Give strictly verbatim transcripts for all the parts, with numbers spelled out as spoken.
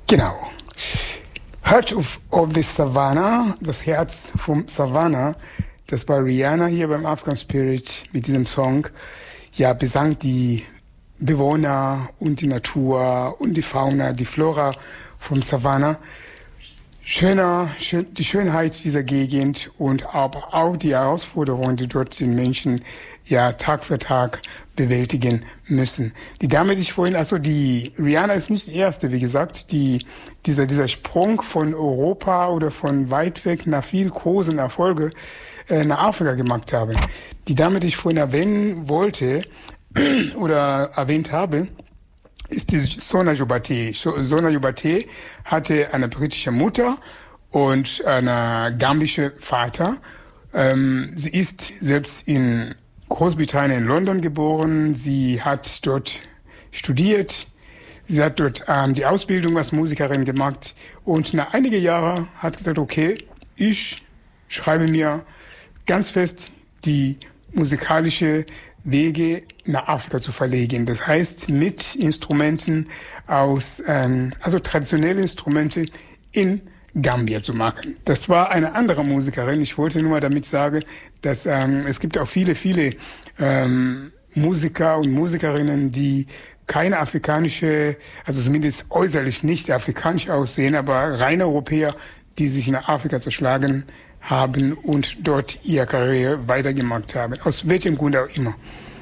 Genau. Heart of, of the Savannah, das Herz vom Savannah, das war Rihanna hier beim African Spirit mit diesem Song. Ja, besang die Bewohner und die Natur und die Fauna, die Flora vom Savannah. Schöner, schön, die Schönheit dieser Gegend und aber auch die Herausforderungen, die dort den Menschen ja Tag für Tag bewältigen müssen. Die Dame, die ich vorhin, also die Rihanna ist nicht die erste, wie gesagt, die dieser dieser Sprung von Europa oder von weit weg nach viel großen Erfolge äh, nach Afrika gemacht haben. Die Dame, die ich vorhin erwähnen wollte oder erwähnt habe, ist die Sona Jobate. Sona Jobate hatte eine britische Mutter und einen gambischen Vater. Ähm, sie ist selbst in Großbritannien, in London geboren. Sie hat dort studiert. Sie hat dort ähm, die Ausbildung als Musikerin gemacht. Und nach einigen Jahren hat sie gesagt, okay, ich schreibe mir ganz fest die musikalische Wege nach Afrika zu verlegen. Das heißt, mit Instrumenten aus, ähm, also traditionelle Instrumente in Gambia zu machen. Das war eine andere Musikerin. Ich wollte nur mal damit sagen, dass ähm, es gibt auch viele, viele ähm, Musiker und Musikerinnen, die keine afrikanische, also zumindest äußerlich nicht afrikanisch aussehen, aber rein Europäer, die sich nach Afrika zerschlagen haben und dort ihre Karriere weitergemacht haben. Aus welchem Grund auch immer.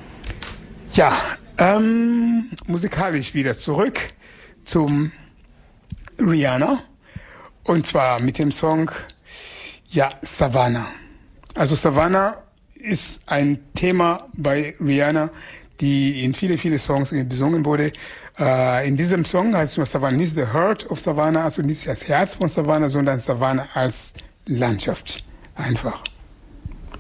Ja, ähm, musikalisch wieder zurück zum Rihanna. Und zwar mit dem Song, ja, Savannah. Also Savannah ist ein Thema bei Rihanna, die in viele, viele Songs besungen wurde. Äh, in diesem Song heißt es nur Savannah, nicht the heart of Savannah, also nicht das Herz von Savannah, sondern Savannah als Landschaft. Einfach.